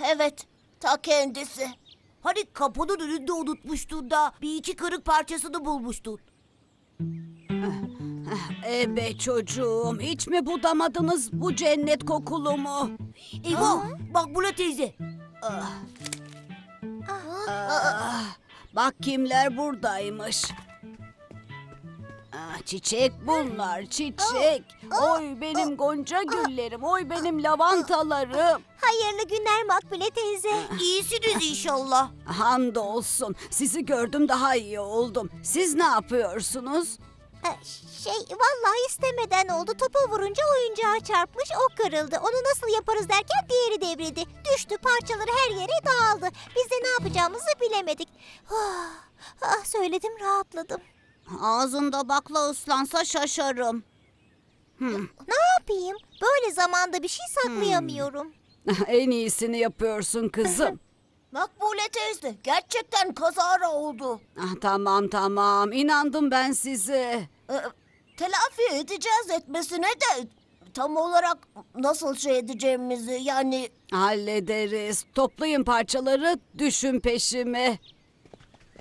Evet, ta kendisi. Hani kapının önünde unutmuştun da bir iki kırık parçasını bulmuştun. Ebe çocuğum, hiç mi budamadınız bu cennet kokulumu? İvo, Makbule teyze. Bak kimler buradaymış. Çiçek bunlar, çiçek. Oy benim gonca güllerim, oy benim lavantalarım. Hayırlı günler Makbule teyze. İyisiniz inşallah. Hamdolsun, sizi gördüm daha iyi oldum. Siz ne yapıyorsunuz? Vallahi istemeden oldu. Topa vurunca oyuncağa çarpmış, o kırıldı. Onu nasıl yaparız derken diğeri devrildi. Düştü, parçaları her yere dağıldı. Biz de ne yapacağımızı bilemedik. Söyledim, rahatladım. Ağzında bakla ıslansa şaşarım. Ne yapayım? Böyle zamanda bir şey saklayamıyorum. En iyisini yapıyorsun kızım. Makbule teyze, gerçekten kazara oldu. Tamam, inandım ben size. Telafi edeceğiz etmesine de tam olarak nasıl şey edeceğimizi yani... Hallederiz. Toplayın parçaları, düşün peşime.